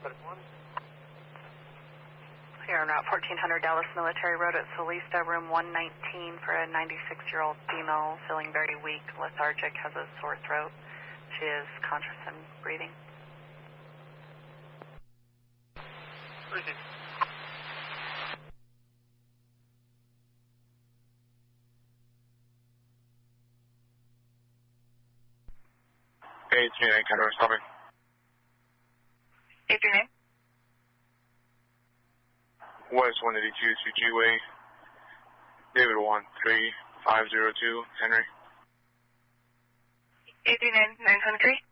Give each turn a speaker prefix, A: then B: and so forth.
A: Here on Route 1400 Dallas Military Road at Solista, room 119 for a 96-year-old female feeling very weak, lethargic, has a sore throat. She is conscious and breathing.
B: Proceed.
C: Hey, 39 Condor, stopping.
A: 839?
C: West 182 to G-Way, David 13502, Henry.
A: 839, 923?